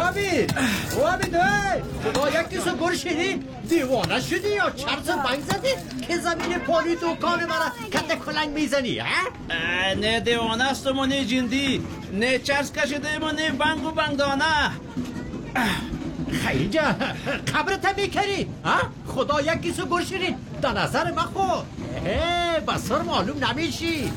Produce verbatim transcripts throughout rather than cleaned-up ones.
حمید حمید خدا یکیسو گل شیرین دیوانه شدی یا چرس بنگ زدی که زمین پالی دکان مرا کت کلنگ میزنی ها؟ نه دیوانه استم و نه جندی نه چرس کشیدیم و نه بنگ و بنگدانه. خیلی جا قبرت میکنی خدا یکیسو گل شیرین در نظر من خود بسار معلوم نمیشی.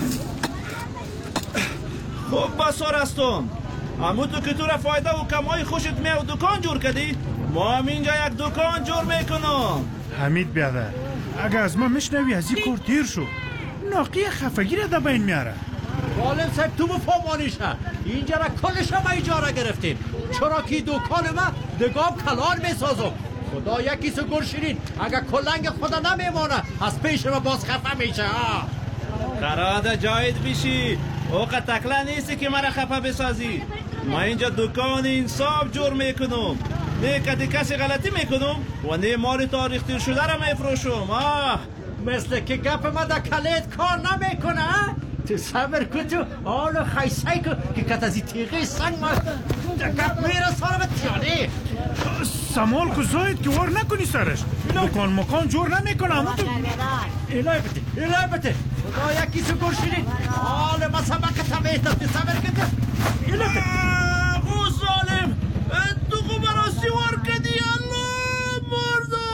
خوب بسار استم امو تو که تو را فایده و کمای خوشت می و دکان جور کردی ما هم اینجا یک دکان جور میکنم. حمید بیادر اگه از ما مشنوی از این کور تیر شو ناقی خفگی را در بین میاره. معلم صاحب تو بفهمانیشه اینجا را کلش ما اجاره گرفتیم چرا که دکان ما دگام کلان میسازم. خدا یکیسو گل شیرین اگه کلنگ خدا نمیمانه از پیش ما باز خفه میشه. قرار جایت بیشی اوقا تکله نیستی که مرا خفه بسازی. ما اینجا دکان انصاف جور میکنم نه کدی کسی غلطی میکنم و نه مال تاریخ تیر شده را میفروشم. آه مثل که گپ ما در کلیت کار نمیکنه. تو صبر کن تو آلو خیسای کن که کت از این تیغه سنگ ما در گپ میره سارا به تیانه سمال که زاید که وار نکنی سرش دکان مکان جور نمیکنه. اما تو الهی بته الهی بته خدا یکیسو گل شیرین آل ما سبقه تمیتت صبر کن تو الهی بته. او ظالم تو خوب راستی وار کدی الله مردم.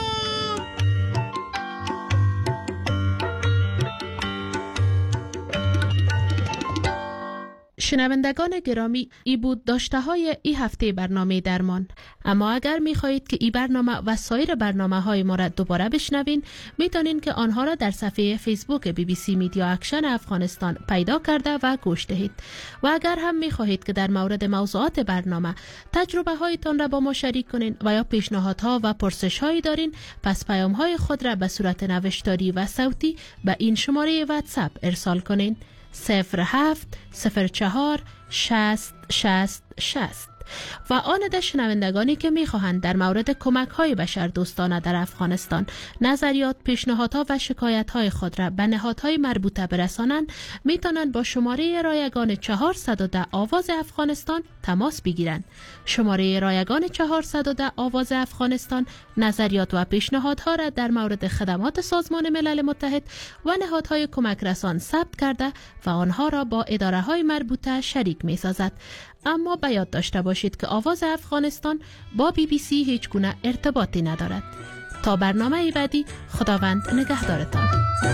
شنوندگان گرامی ای بود داشته های ای هفته برنامه درمان. اما اگر می خواهید که ای برنامه و سایر برنامه های ما را دوباره بشنوین می دانین که آنها را در صفحه فیسبوک بی بی سی میدیا اکشن افغانستان پیدا کرده و گوش دهید. و اگر هم می خواهید که در مورد موضوعات برنامه تجربه هایتان را با ما شریک کنین و یا پیشنهادها و پرسش هایی دارین پس پیام های خود را به صورت نوشتاری و صوتی به این شماره واتساپ ارسال کنین صفر هفت صفر چهار شصت شصت شصت. و آن ده شنوندگانی که میخواهند در مورد کمک های بشر دوستانه در افغانستان نظریات، پیشنهادها و شکایت های خود را به نهادهای مربوطه برسانند میتونند با شماره رایگان چهارصد و ده آواز افغانستان تماس بگیرند. شماره رایگان چهارصد و ده آواز افغانستان نظریات و پیشنهادها را در مورد خدمات سازمان ملل متحد و نهادهای کمک رسان ثبت کرده و آنها را با اداره های مربوطه شریک می سازد. اما به یاد داشته باشید که آواز افغانستان با بی بی سی هیچ گونه ارتباطی ندارد. تا برنامه بعدی خداوند نگهدارتان.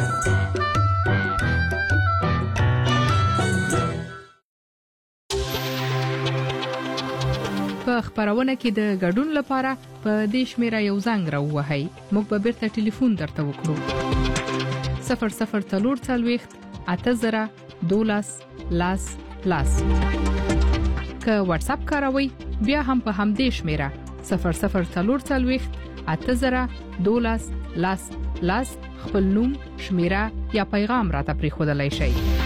په خبرونه کې د ګډون لپاره په دې شمیره یو زنګ راووهئ. موږ به بیرته ټلیفون درته وکړو. صفر صفر څلور څلوېښت اته زره دولس لاس لاس. که واتس اپ کاروئ بیا هم په همدې شمیره صفر صفر څلور څلوېښت اته زره دولس لاس لاس خپل نوم، شمیره یا پیغام راته پرېښودلی شئ.